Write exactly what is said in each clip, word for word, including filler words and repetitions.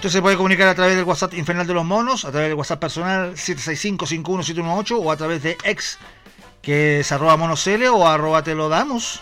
Usted se puede comunicar a través del WhatsApp Infernal de los Monos, a través del WhatsApp personal siete seis cinco, cinco uno siete uno ocho o a través de X, que es arroba monosele o arroba te lo damos.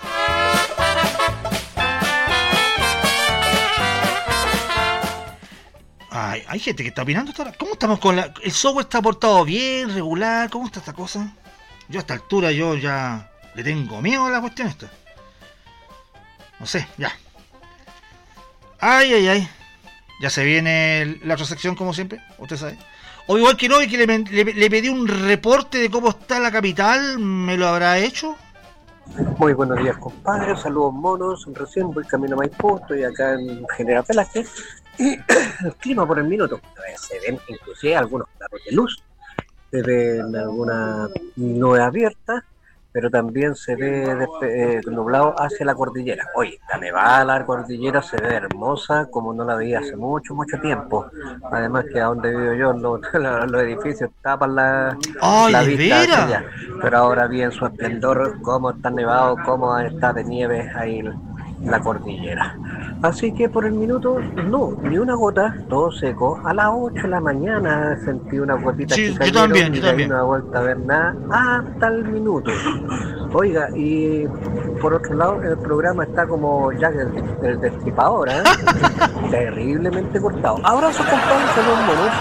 Ay, hay gente que está opinando hasta ahora. ¿Cómo estamos con la...? ¿El software está portado bien, regular? ¿Cómo está esta cosa? Yo a esta altura yo ya le tengo miedo a la cuestión esta. No sé, ya. Ay, ay, ay. Ya se viene la otra sección como siempre, usted sabe. O igual que no, y que le, le, le pedí un reporte de cómo está la capital, ¿me lo habrá hecho? Muy buenos días, compadre. Saludos, monos. Recién voy camino a Maipú, estoy acá en General Velázquez. Y el clima por el minuto. Se ven inclusive algunos claros de luz. Se ven algunas nubes abiertas, pero también se ve eh, nublado hacia la cordillera. Oye, la nevada, la cordillera se ve hermosa como no la veía hace mucho, mucho tiempo. Además que a donde vivo yo, los, los edificios tapan la, ¡Ay, la de vista hacia veras! allá. Pero ahora bien su esplendor, cómo está nevado, cómo está de nieve ahí la cordillera. Así que por el minuto, no, ni una gota, todo seco. A las ocho de la mañana sentí una gotita Sí, que yo cayeron también, yo y de ahí también. no he vuelto a ver nada hasta el minuto. Oiga, y por otro lado, el programa está como Jack el, el Destripador, ¿eh? Terriblemente cortado. Abrazo, compadre, saludos, monos.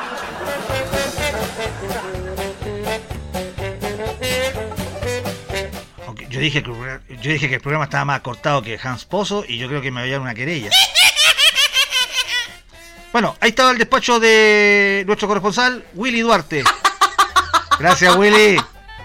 Yo dije, que, yo dije que el programa estaba más cortado que Hans Pozo y yo creo que me voy a dar una querella. Bueno, ahí estaba el despacho de nuestro corresponsal, Willy Duarte. Gracias, Willy.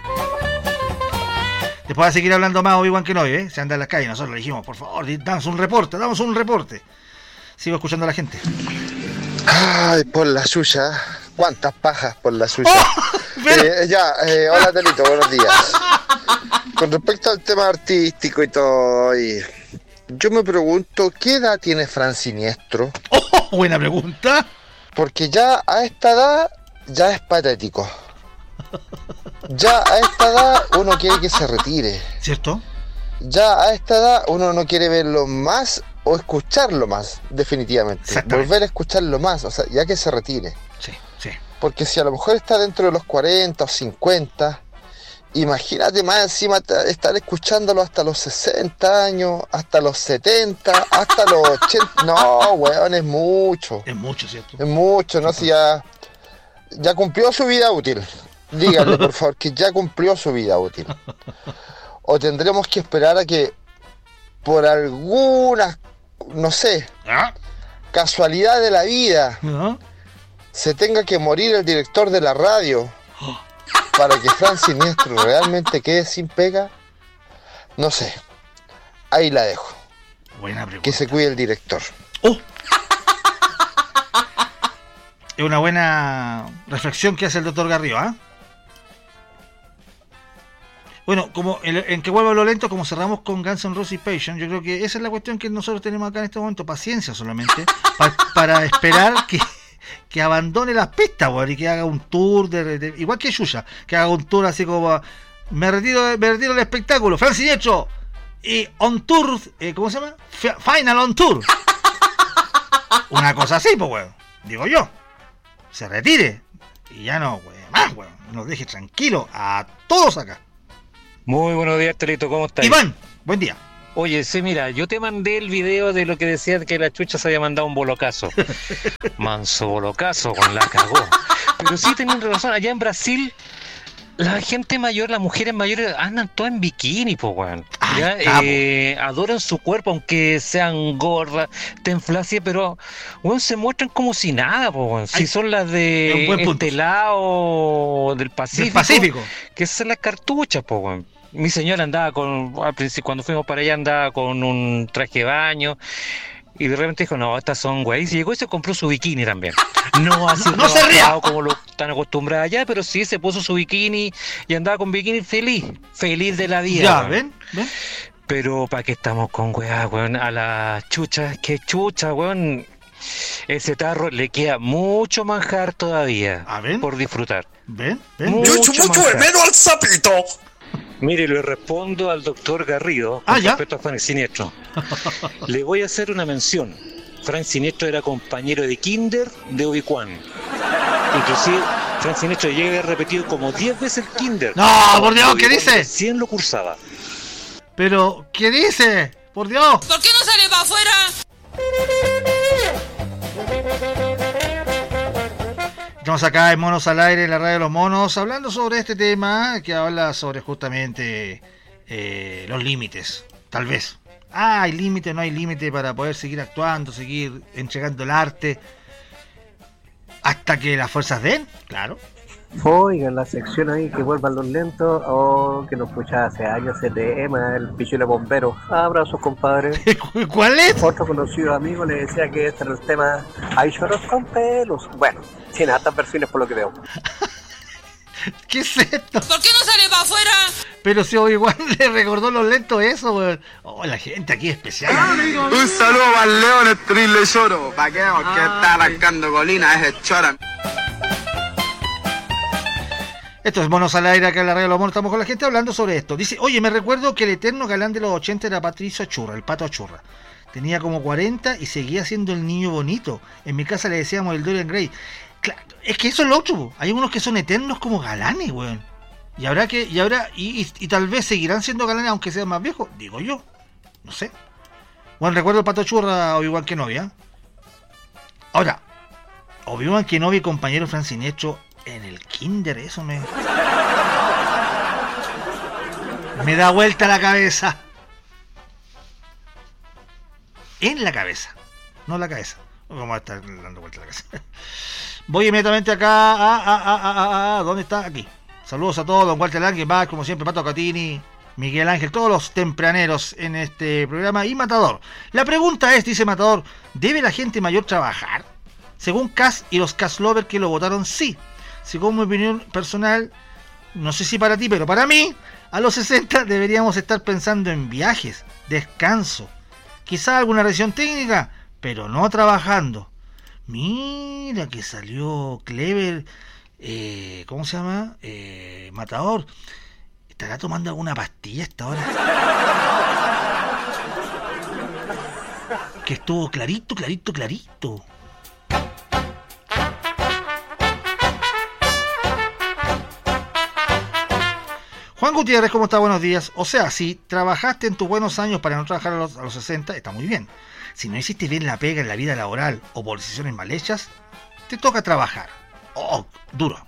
Después va a seguir hablando más Obi-Wan Kenobi, ¿eh? Se anda en las calles. Nosotros le dijimos, por favor, damos un reporte, damos un reporte. Sigo escuchando a la gente. Ay, por la suya. ¿Cuántas pajas por la suya? ¡Oh! Pero... Eh, ya, eh, hola Telito, buenos días. Con respecto al tema artístico y todo, y yo me pregunto, ¿qué edad tiene Fran Siniestro? Oh, buena pregunta. Porque ya a esta edad ya es patético. Ya a esta edad uno quiere que se retire. ¿Cierto? Ya a esta edad uno no quiere verlo más o escucharlo más, definitivamente. Volver a escucharlo más, o sea, ya que se retire. Sí, sí. Porque si a lo mejor está dentro de los cuarenta o cincuenta, imagínate más encima estar escuchándolo hasta los sesenta años, hasta los setenta, hasta los ochenta. No, weón, es mucho. Es mucho, ¿cierto? Es mucho, no sé, si ya, ya cumplió su vida útil. Díganle, por favor, que ya cumplió su vida útil. O tendremos que esperar a que por alguna, no sé, ¿Ah? casualidad de la vida, ¿Ah? se tenga que morir el director de la radio para que Fran Siniestro realmente quede sin pega. No sé, ahí la dejo. Buena pregunta. Que se cuide el director. Oh. Es una buena reflexión que hace el doctor Garrido, ¿ah? ¿eh? Bueno, como en, en que vuelva lo lento, como cerramos con Guns N' Roses y Passion, yo creo que esa es la cuestión que nosotros tenemos acá en este momento, paciencia solamente, pa, para esperar que, que abandone las pistas, bueno, y que haga un tour, de, de, igual que Yuya, que haga un tour así como, me retiro, me retiro del espectáculo, Fran Siniestro, y on tour, eh, ¿cómo se llama? F- Final on tour. Una cosa así, pues, weón, digo yo, se retire, y ya no, weón, más, weón, nos deje tranquilo a todos acá. Muy buenos días, Telito, ¿cómo estás? Iván, buen día. Oye, sí, mira, yo te mandé el video de lo que decía que la chucha se había mandado un bolocazo. Manso bolocazo, con la cagó. Pero sí tenían razón, allá en Brasil, la gente mayor, las mujeres mayores andan todas en bikini, po, weón. Ya, eh, adoran su cuerpo, aunque sean gordas, ten flácidas, pero, weón, se muestran como si nada, po, weón. Si son las de este lado del Pacífico, del Pacífico, que son las cartuchas, po, weón. Mi señora andaba con, al principio, cuando fuimos para allá, andaba con un traje de baño. Y de repente dijo, no, estas son güey. Y llegó y se compró su bikini también. No así no se ría como lo están acostumbrados allá, pero sí se puso su bikini y andaba con bikini feliz. Feliz de la vida. Ya, weón. ¿ven? ¿Ven? Pero ¿para qué estamos con weá, weón? A la chucha, qué chucha, weón. Ese tarro le queda mucho manjar todavía. ¿Ah, ven? Por disfrutar. ¿Ven? ¿Ven? Mucho, mucho, mucho de menos al sapito. Mire, le respondo al doctor Garrido ah, con ¿ya? respecto a Fran Siniestro. Le voy a hacer una mención. Frank Sinestro era compañero de kinder de Obi-Wan. Inclusive Frank Sinestro llega a haber repetido como diez veces el kinder. ¡No, por Dios! ¿Qué dice? cien lo cursaba. Pero, ¿qué dice? ¡Por Dios! ¿Por qué no sale para afuera? Estamos acá en Monos al Aire, en la radio de los monos, hablando sobre este tema que habla sobre justamente eh, los límites, tal vez. Ah, hay límite, no hay límite para poder seguir actuando, seguir entregando el arte hasta que las fuerzas den, claro. Oigan, la sección ahí que vuelvan los lentos, o oh, que nos escuchaba hace años ese tema, el pichule bombero. Abrazos, compadre. ¿Cuál es? Otro conocido amigo le decía que este era el tema hay choros con pelos. Bueno, tiene altas versiones por lo que veo. ¿Qué es esto? ¿Por qué no sale para afuera? Pero si igual le recordó los lentos eso, weón. Oh, la gente aquí es especial. Un saludo para el León, el trile lloro. Paqueos que está arrancando colina, ese chora. Esto es Monos al Aire, acá en la radio de los monos. Estamos con la gente hablando sobre esto. Dice, oye, me recuerdo que el eterno galán de los ochenta era Patricio Achurra, el Pato Achurra. Tenía como cuarenta y seguía siendo el niño bonito. En mi casa le decíamos el Dorian Gray. Claro, es que eso es lo otro. Hay unos que son eternos como galanes, weón. Y habrá que, y habrá, y, y, y tal vez seguirán siendo galanes aunque sean más viejos, digo yo. No sé. Bueno, recuerdo el Pato Achurra, Obi-Wan Kenobi, ¿eh? Ahora, Obi-Wan Kenobi, compañero Frank Sinestro en el kinder, eso me... me da vuelta la cabeza. En la cabeza, no en la cabeza. Vamos a estar dando vuelta la cabeza. Voy inmediatamente acá a, a, a, a, a, ¿dónde está? Aquí. Saludos a todos, don Walter Lange, va, como siempre, Pato Catini, Miguel Ángel, todos los tempraneros en este programa. Y Matador. La pregunta es, dice Matador, ¿debe la gente mayor trabajar? Según Cass y los Cass Lovers que lo votaron, sí. Según mi opinión personal, no sé si para ti, pero para mí, a los sesenta deberíamos estar pensando en viajes, descanso, quizá alguna revisión técnica, pero no trabajando. Mira que salió Clever, eh, ¿cómo se llama? Eh, Matador. ¿Estará tomando alguna pastilla hasta ahora? Que estuvo clarito, clarito, clarito. Juan Gutiérrez, ¿cómo está? Buenos días. O sea, si trabajaste en tus buenos años para no trabajar a los, a los sesenta, está muy bien. Si no hiciste bien la pega en la vida laboral o por decisiones mal hechas, te toca trabajar. Oh, duro.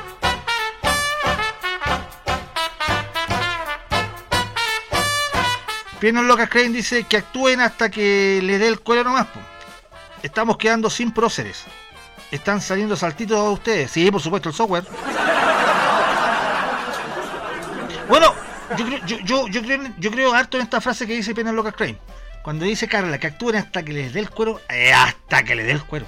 Piernas Locas Crane dice que actúen hasta que le dé el cuero nomás. Po. Estamos quedando sin próceres. Están saliendo saltitos a ustedes. Sí, por supuesto, el software. Bueno, yo creo, yo, yo, yo, creo, yo creo harto en esta frase que dice Piernas Locas Crane. Cuando dice Carla que actúen hasta que les dé el cuero, eh, hasta que le dé el cuero.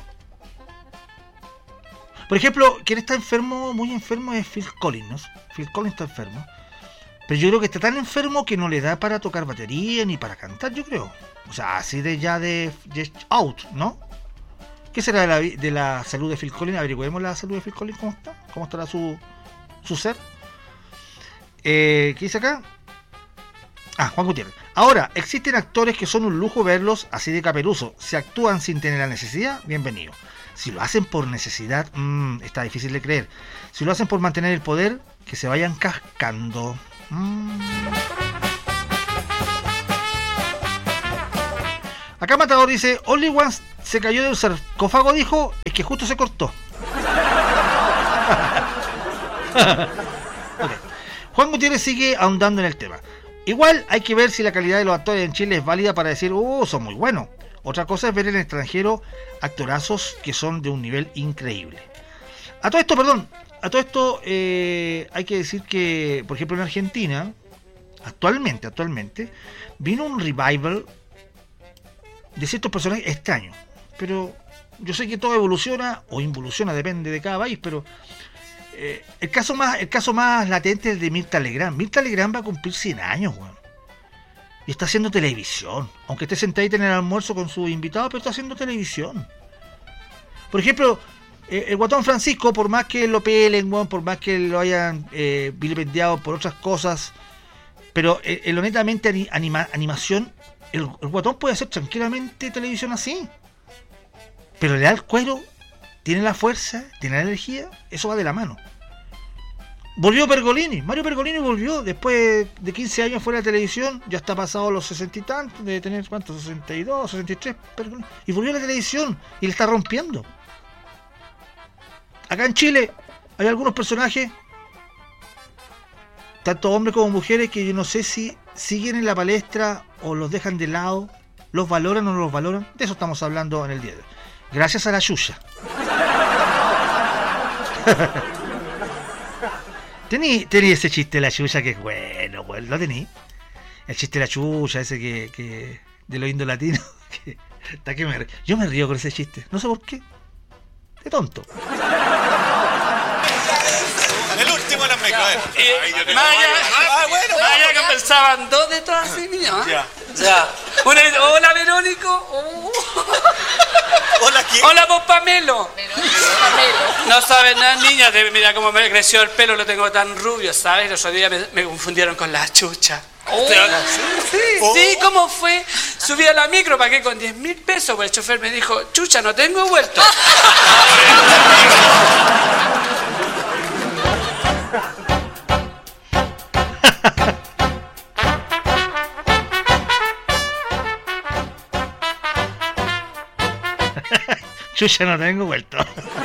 Por ejemplo, quien está enfermo, muy enfermo, es Phil Collins, ¿no? Phil Collins está enfermo. Pero yo creo que está tan enfermo que no le da para tocar batería ni para cantar, yo creo. O sea, así de ya de, de out, ¿no? ¿Qué será de la, de la salud de Phil Collins? Averiguemos la salud de Phil Collins, ¿cómo está? ¿Cómo estará su, su ser? Eh, ¿Qué dice acá? Ah, Juan Gutiérrez. Ahora, existen actores que son un lujo verlos así de caperuso. Si actúan sin tener la necesidad, bienvenido. Si lo hacen por necesidad, mmm, está difícil de creer. Si lo hacen por mantener el poder, que se vayan cascando. Mm. Acá Matador dice, Only One se cayó del sarcófago, dijo, es que justo se cortó. Okay. Juan Gutiérrez sigue ahondando en el tema. Igual hay que ver si la calidad de los actores en Chile es válida para decir, oh, son muy buenos. Otra cosa es ver en el extranjero actorazos que son de un nivel increíble. A todo esto, perdón, a todo esto eh, hay que decir que, por ejemplo, en Argentina, actualmente, actualmente, vino un revival de ciertos personajes extraños. Pero yo sé que todo evoluciona o involuciona, depende de cada país, pero eh, el caso más el caso más latente es el de Mirta Legrand. Mirta Legrand va a cumplir cien años, weón. Y está haciendo televisión. Aunque esté sentadita en el almuerzo con su invitado, pero está haciendo televisión. Por ejemplo, eh, el Guatón Francisco, por más que lo pelen, weón, por más que lo hayan eh, vilipendiado por otras cosas, pero eh, en lo netamente anima, animación, el, el Guatón puede hacer tranquilamente televisión así. pero le da el cuero, tiene la fuerza, tiene la energía, eso va de la mano. Volvió Pergolini, Mario Pergolini volvió después de quince años fuera de televisión, ya está pasado los sesenta y tantos, de tener cuántos, sesenta y dos, sesenta y tres, Pergolini, y volvió a la televisión y le está rompiendo. Acá en Chile hay algunos personajes, tanto hombres como mujeres, que yo no sé si siguen en la palestra o los dejan de lado, los valoran o no los valoran, de eso estamos hablando en el día de hoy. Gracias a la Yuya. Tení, tení ese chiste de la Yuya que es bueno, pues, ¿lo tení? El chiste de la Yuya, ese que, que de los indos latinos. Que, hasta que me, yo me río con ese chiste, no sé por qué. De tonto. El último era mecro, eh, Maya, ah, bueno, Maya que pensaban dos de todas así, niños. Ya. Ya. Una, hola, Verónico. Oh. Hola, ¿quién? Hola, vos, Pamelo. Pamelo. No sabes nada, niña. Mira cómo me creció el pelo, lo tengo tan rubio, ¿sabes? El otro día me, me confundieron con la Chucha. Oh. Sí, sí, oh. Sí, ¿cómo fue? Subí a la micro, pagué con diez mil pesos, pues el chofer me dijo, Chucha, no tengo vuelto. Chucha, no tengo vuelto.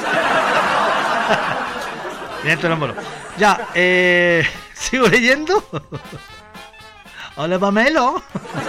Ya, eh, sigo leyendo. Hola, Pamelo.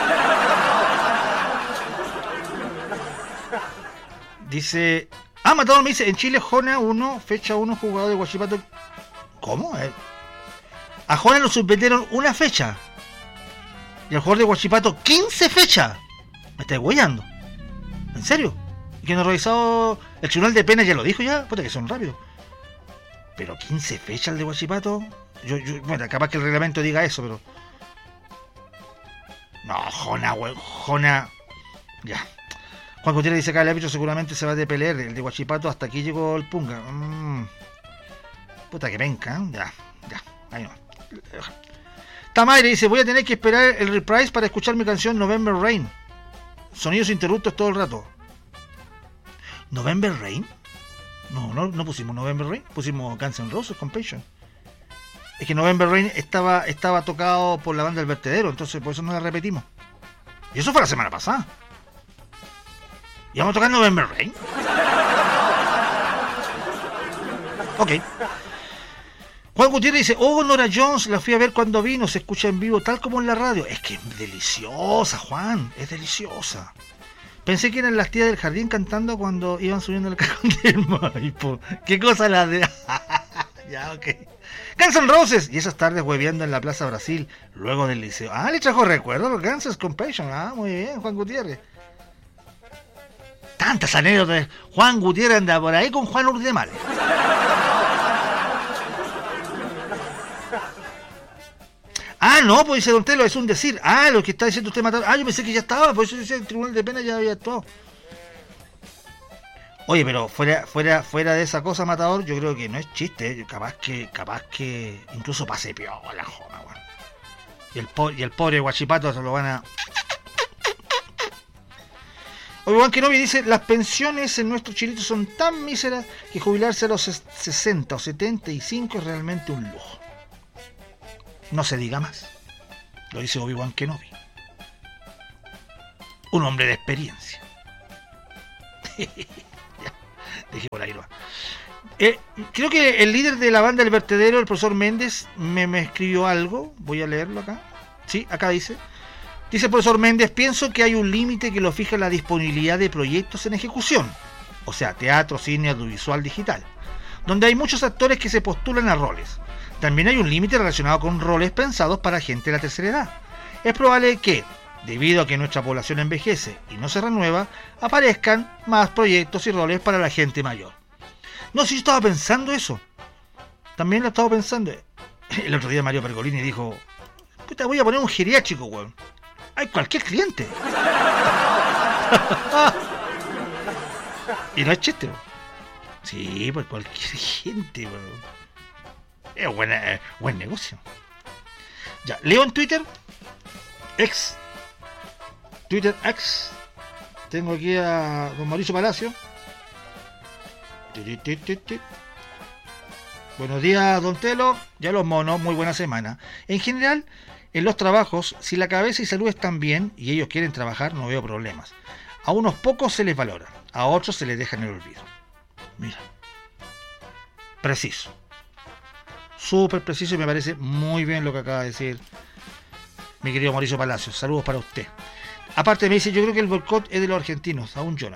Dice... Ah, Matador me dice, en Chile Jona uno, fecha uno, jugador de Huachipato. ¿Cómo? Eh? A Jona lo suspendieron una fecha. Y al jugador de Huachipato quince fechas. Me estáis huellando. ¿En serio? ¿Y que no he revisado? El Tribunal de Pena ya lo dijo ya. Puta que son rápidos. Pero quince fechas el de Huachipato. Yo, yo, bueno, capaz que el reglamento diga eso, pero... No, Jona, we, Jona... Ya. Juan Gutiérrez dice que el árbitro seguramente se va de pelear. El de Huachipato hasta aquí llegó el Punga. Mm. Puta que venca, ¿eh? Ya, ya. Ahí no. Tamaire dice, voy a tener que esperar el reprise para escuchar mi canción November Rain. Sonidos interruptos todo el rato. ¿November Rain? No, no, no pusimos November Rain, pusimos Guns N' Roses con Passion. Es que November Rain estaba, estaba tocado por la banda El Vertedero, entonces por eso no la repetimos. Y eso fue la semana pasada. ¿Y vamos a tocar November Rain? Ok. Juan Gutiérrez dice, oh, Nora Jones, la fui a ver cuando vino, se escucha en vivo tal como en la radio. Es que es deliciosa, Juan, es deliciosa. Pensé que eran las tías del jardín cantando cuando iban subiendo el cajón del Maipo. ¿Qué cosa la de...? Ya, ok. Guns N' Roses, y esas tardes hueveando en la Plaza Brasil, luego del liceo. Ah, le trajo recuerdo los Guns con Passion. Ah, muy bien, Juan Gutiérrez. Tantas anécdotas. Juan Gutiérrez anda por ahí con Juan Urdemal. Ah, no, pues dice Don Telo, es un decir. Ah, lo que está diciendo usted Matador. Ah, yo pensé que ya estaba, por eso decía el Tribunal de Pena ya había actuado. Oye, pero fuera, fuera, fuera de esa cosa, Matador, yo creo que no es chiste, ¿eh? Capaz que, capaz que incluso pase piola, joda, weón. Y el po y el pobre Huachipato se lo van a. Obi-Wan Kenobi dice, las pensiones en nuestros chilitos son tan míseras que jubilarse a los sesenta o setenta y cinco es realmente un lujo. No se diga más. Lo dice Obi-Wan Kenobi. Un hombre de experiencia. Ya, dejé por ahí. Eh, creo que el líder de la banda El Vertedero, el profesor Méndez, me, me escribió algo. Voy a leerlo acá. Sí, acá dice. Dice el profesor Méndez, pienso que hay un límite que lo fija la disponibilidad de proyectos en ejecución. O sea, teatro, cine, audiovisual, digital. Donde hay muchos actores que se postulan a roles. También hay un límite relacionado con roles pensados para gente de la tercera edad. Es probable que, debido a que nuestra población envejece y no se renueva, aparezcan más proyectos y roles para la gente mayor. No sé si yo estaba pensando eso. También lo estaba pensando. El otro día Mario Pergolini dijo, puta, voy a poner un geriátrico, weón. Hay cualquier cliente. Y no es chiste, weón. Sí, pues cualquier gente, weón. Es buena, eh, buen negocio. Ya, leo en Twitter. Ex. Twitter ex. Tengo aquí a don Mauricio Palacio. Buenos días, Don Telo. Ya los monos, muy buena semana. En general, en los trabajos, si la cabeza y salud están bien y ellos quieren trabajar, no veo problemas. A unos pocos se les valora, a otros se les deja en el olvido. Mira. Preciso. Súper preciso y me parece muy bien lo que acaba de decir mi querido Mauricio Palacios. Saludos para usted. Aparte me dice, yo creo que el boicot es de los argentinos, aún yo no.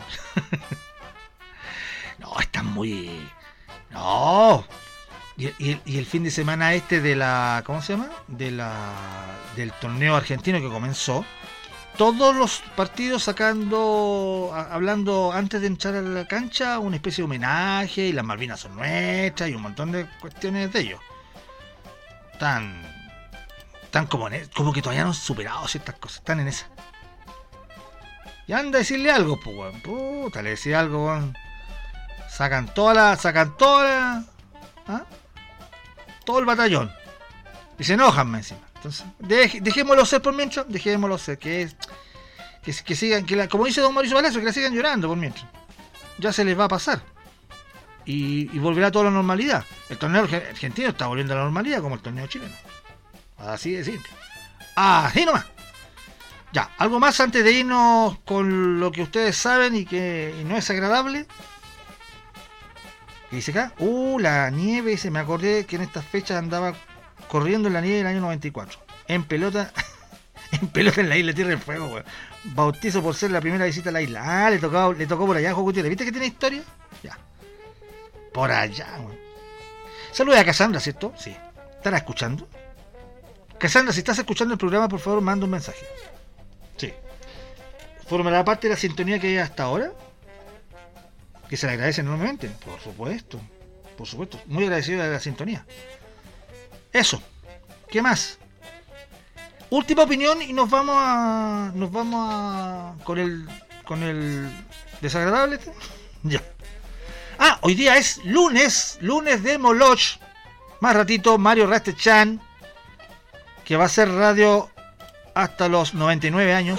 No, están muy... No. Y, y, y el fin de semana este de la... ¿Cómo se llama? De la del torneo argentino que comenzó. Todos los partidos sacando, hablando antes de entrar a la cancha, una especie de homenaje, y las Malvinas son nuestras, y un montón de cuestiones de ellos. Tan, tan como, en, como que todavía no han superado ciertas cosas, están en esa. Y anda a decirle algo, pues, weón. Puta, le decía algo, weón. Sacan toda la, sacan toda la, ¿ah? todo el batallón. Y se enojan más encima. Entonces, dej, dejémoslo ser por mientras, dejémoslo ser, que es, que, que sigan, que la, como dice don Mauricio Palacio, que la sigan llorando por mientras. Ya se les va a pasar. Y, y volverá toda la normalidad. El torneo argentino está volviendo a la normalidad como el torneo chileno. Así de simple. Así nomás. Ya, algo más antes de irnos con lo que ustedes saben y que y no es agradable. ¿Qué dice acá? Uh, la nieve, se me acordé que en estas fechas andaba corriendo en la nieve del año noventa y cuatro. En pelota, en pelota en la isla Tierra del Fuego, weón. Bautizo por ser la primera visita a la isla. Ah, le tocó, le tocó por allá, Juan Gutiérrez. ¿Viste que tiene historia? Ya. Por allá, weón. Saluda a Cassandra, ¿cierto? Sí. ¿Estará escuchando? Cassandra, si estás escuchando el programa, por favor, manda un mensaje. Sí. ¿Formará parte de la sintonía que hay hasta ahora? Que se le agradece enormemente. Por supuesto. Por supuesto. Muy agradecido de la sintonía. Eso. ¿Qué más? Última opinión y nos vamos a... Nos vamos a... Con el... Con el... Desagradable. Ya. Ah, hoy día es lunes. Lunes de Moloch. Más ratito, Mario Rastechan, que va a hacer radio hasta los noventa y nueve años,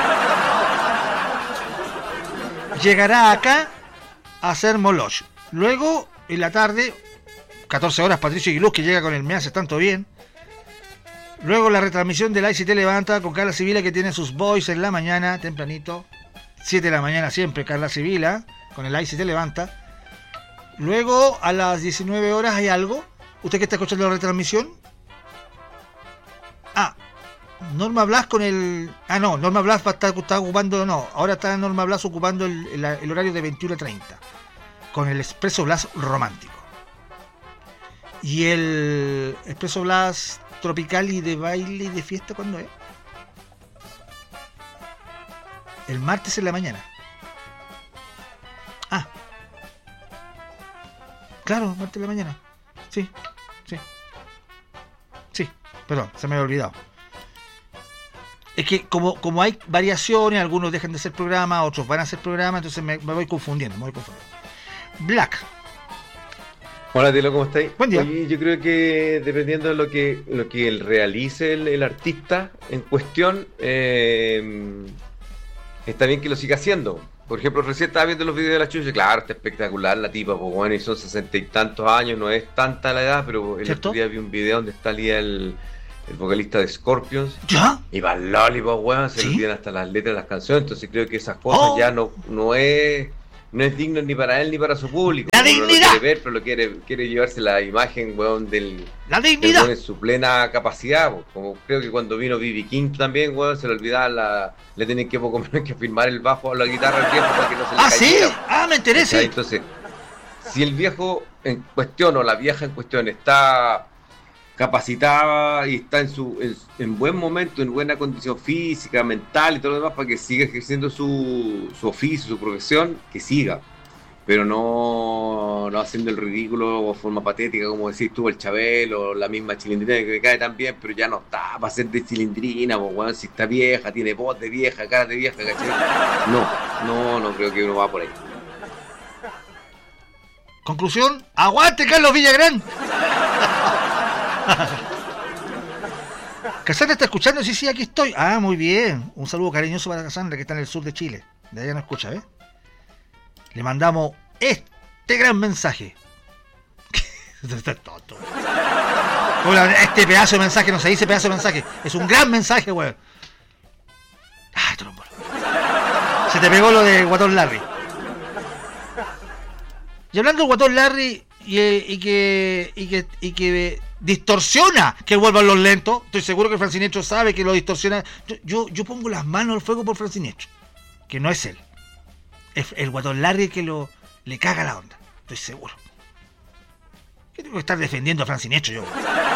llegará acá a hacer Moloch. Luego, en la tarde, catorce horas, Patricio Aguiluz, que llega con el Me Hace Tanto Bien. Luego la retransmisión de la I C T Levanta con Carla Sibila, que tiene sus boys en la mañana, tempranito. siete de la mañana siempre, Carla Sibila, con el I C T Levanta. Luego, a las diecinueve horas hay algo. ¿Usted que está escuchando la retransmisión? Ah, Norma Blas con el... Ah, no, Norma Blas va a estar, está ocupando... No, ahora está Norma Blas ocupando el, el, el horario de veintiuno a treinta. Con el Expreso Blas romántico. Y el Expreso Blas tropical y de baile y de fiesta, ¿cuándo es? El martes en la mañana. Ah. Claro, martes en la mañana. Sí, sí. Sí, perdón, se me había olvidado. Es que como, como hay variaciones, algunos dejan de hacer programa, otros van a hacer programa, entonces me, me voy confundiendo, me voy confundiendo. Black. Hola, Tilo, ¿cómo estáis? Buen día. Oye, yo creo que dependiendo de lo que lo que él realice el, el artista en cuestión, eh, está bien que lo siga haciendo. Por ejemplo, recién estaba viendo los videos de la Chucha, claro, está espectacular la tipa, pues bueno, y son sesenta y tantos años, no es tanta la edad, pero el ¿cierto? otro día vi un video donde salía el, el vocalista de Scorpions. ¿Ya? Y va Lollipop, weón, se ¿sí? le olvidan hasta las letras de las canciones, entonces creo que esas cosas oh. ya no, no es... No es digno ni para él ni para su público. ¡La Uno dignidad! lo quiere ver, pero lo quiere, quiere llevarse la imagen, weón, del... ¡La del dignidad! weón en su plena capacidad, weón. Como creo que cuando vino B B King también, weón, se le olvidaba la... Le tienen que poco menos que firmar el bajo o la guitarra al viejo para que no se le ¡Ah, cayera. sí! ¡Ah, me enteré, sí! Entonces, si el viejo en cuestión o la vieja en cuestión está capacitada y está en su en, en buen momento, en buena condición física, mental y todo lo demás para que siga ejerciendo su, su oficio, su profesión, que siga. Pero no, no haciendo el ridículo o forma patética, como decís tú, el Chabelo, la misma Chilindrina que me cae tan bien, pero ya no está para ser de Chilindrina, pues, bueno, si está vieja, tiene voz de vieja, cara de vieja, ¿cachai? No, no, no creo que uno va por ahí. Conclusión, ¡aguante Carlos Villagrán! Cassandra está escuchando, sí, sí, aquí estoy. Ah, muy bien. Un saludo cariñoso para Cassandra, que está en el sur de Chile. De allá no escucha, ¿ves? Le mandamos este gran mensaje. Este es tonto. Hola, este pedazo de mensaje no se dice pedazo de mensaje. Es un gran mensaje, weón. Ay, trombolo. Se te pegó lo de Guatón Larry. Y hablando de Guatón Larry y, y que y que y que distorsiona que vuelvan los lentos, estoy seguro que Francinecho sabe que lo distorsiona. Yo, yo, yo pongo las manos al fuego por Francinecho, que no es él. Es el Guatón Larry que lo le caga la onda, estoy seguro. ¿Qué tengo que estar defendiendo a Francinecho yo?